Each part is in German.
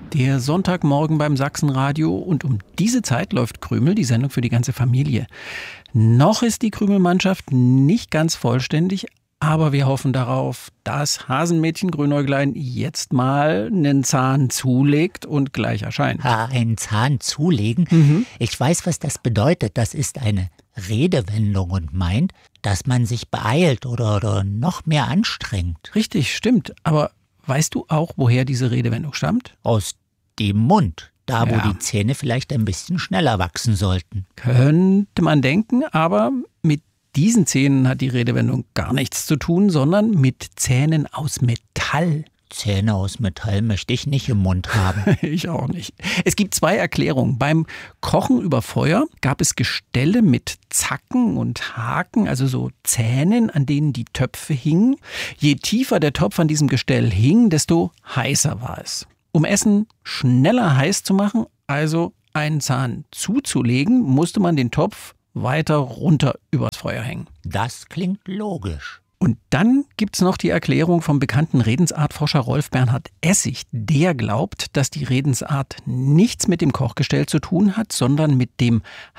Der Sonntagmorgen beim Sachsenradio und um diese Zeit läuft Krümel, die Sendung für die ganze Familie. Noch ist die Krümelmannschaft nicht ganz vollständig, aber wir hoffen darauf, dass Hasenmädchen Grünäuglein jetzt mal einen Zahn zulegt und gleich erscheint. Einen Zahn zulegen? Ich weiß, was das bedeutet. Das ist eine Redewendung und meint, dass man sich beeilt oder noch mehr anstrengt. Richtig, stimmt. Aber weißt du auch, woher diese Redewendung stammt? Aus dem Mund. Da, wo die Zähne vielleicht ein bisschen schneller wachsen sollten. Könnte man denken, aber mit diesen Zähnen hat die Redewendung gar nichts zu tun, sondern mit Zähnen aus Metall. Zähne aus Metall möchte ich nicht im Mund haben. Ich auch nicht. Es gibt 2 Erklärungen. Beim Kochen über Feuer gab es Gestelle mit Zacken und Haken, also so Zähnen, an denen die Töpfe hingen. Je tiefer der Topf an diesem Gestell hing, desto heißer war es. Um Essen schneller heiß zu machen, also einen Zahn zuzulegen, musste man den Topf weiter runter übers Feuer hängen. Das klingt logisch. Und dann gibt's noch die Erklärung vom bekannten Redensartforscher Rolf Bernhard Essig. Der glaubt, dass die Redensart nichts mit dem Kochgestell zu tun hat, sondern mit dem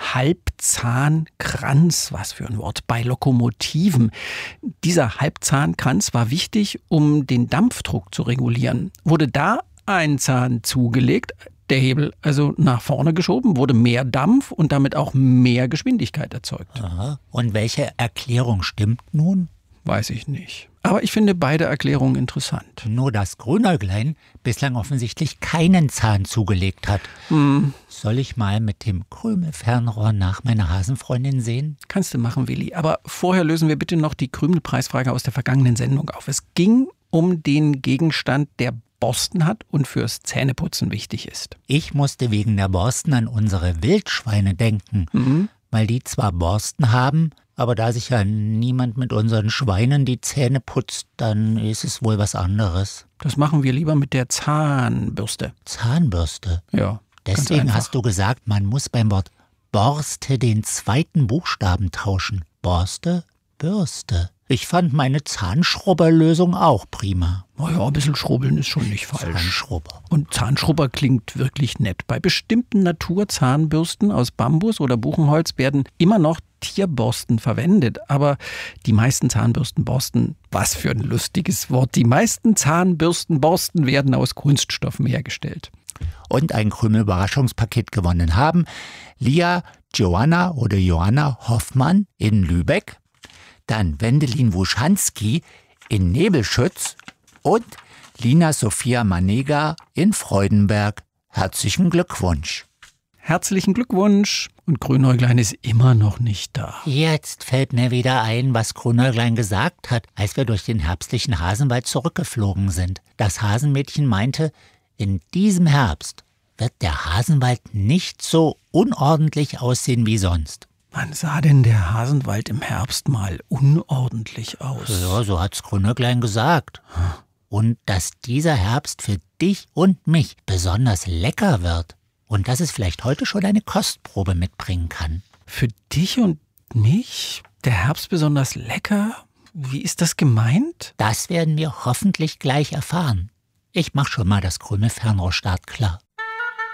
Halbzahnkranz. Was für ein Wort, bei Lokomotiven. Dieser Halbzahnkranz war wichtig, um den Dampfdruck zu regulieren. Wurde da ein Zahn zugelegt, der Hebel also nach vorne geschoben, wurde mehr Dampf und damit auch mehr Geschwindigkeit erzeugt. Aha. Und welche Erklärung stimmt nun? Weiß ich nicht. Aber ich finde beide Erklärungen interessant. Nur dass Grünäuglein bislang offensichtlich keinen Zahn zugelegt hat. Soll ich mal mit dem Krümelfernrohr nach meiner Hasenfreundin sehen? Kannst du machen, Willi. Aber vorher lösen wir bitte noch die Krümelpreisfrage aus der vergangenen Sendung auf. Es ging um den Gegenstand, der Borsten hat und fürs Zähneputzen wichtig ist. Ich musste wegen der Borsten an unsere Wildschweine denken, weil die zwar Borsten haben, aber da sich ja niemand mit unseren Schweinen die Zähne putzt, dann ist es wohl was anderes. Das machen wir lieber mit der Zahnbürste. Zahnbürste? Ja. Deswegen hast du gesagt, man muss beim Wort Borste den zweiten Buchstaben tauschen. Borste, Bürste. Ich fand meine Zahnschrubberlösung auch prima. Naja, ein bisschen schrubbeln ist schon nicht falsch. Zahnschrubber. Und Zahnschrubber klingt wirklich nett. Bei bestimmten Naturzahnbürsten aus Bambus oder Buchenholz werden immer noch Tierborsten verwendet. Aber die meisten Zahnbürstenborsten, was für ein lustiges Wort, die meisten Zahnbürstenborsten werden aus Kunststoffen hergestellt. Und ein Krümel-Überraschungspaket gewonnen haben Lia Joanna Hoffmann in Lübeck, dann Wendelin Wuschanski in Nebelschütz und Lina Sophia Manega in Freudenberg. Herzlichen Glückwunsch. Herzlichen Glückwunsch. Und Grünäuglein ist immer noch nicht da. Jetzt fällt mir wieder ein, was Grünäuglein gesagt hat, als wir durch den herbstlichen Hasenwald zurückgeflogen sind. Das Hasenmädchen meinte, in diesem Herbst wird der Hasenwald nicht so unordentlich aussehen wie sonst. Wann sah denn der Hasenwald im Herbst mal unordentlich aus? Ja, so hat's Grünäuglein gesagt. Und dass dieser Herbst für dich und mich besonders lecker wird. Und dass es vielleicht heute schon eine Kostprobe mitbringen kann. Für dich und mich? Der Herbst besonders lecker? Wie ist das gemeint? Das werden wir hoffentlich gleich erfahren. Ich mach schon mal das Krümelfernrohr startklar.